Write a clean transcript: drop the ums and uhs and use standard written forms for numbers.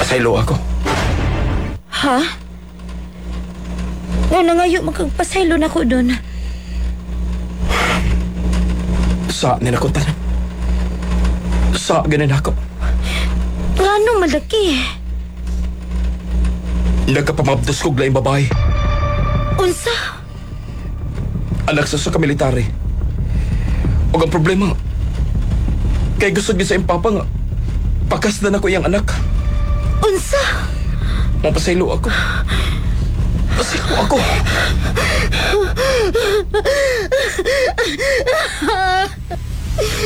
Pasaylo ako. Ha? Nga na ngayon magkagpasaylo na ko doon. Sa nila ko tanan. Sa ganin ako. Ngano malaki? Nagkapamabdos ko glaing babae. Unsa? Anak sa kamilitary. O ang problema, kay gusto niya sa impapa nga, pakasdan ako iyang anak. Unsa? Mapasaylo ako. Pasaylo ako.